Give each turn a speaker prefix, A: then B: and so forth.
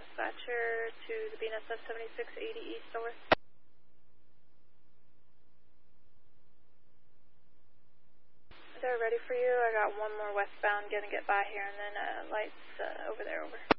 A: dispatcher to the BNSF 7680 East North. They're ready for you. I got one more westbound, gonna get by here, and then lights over there, over.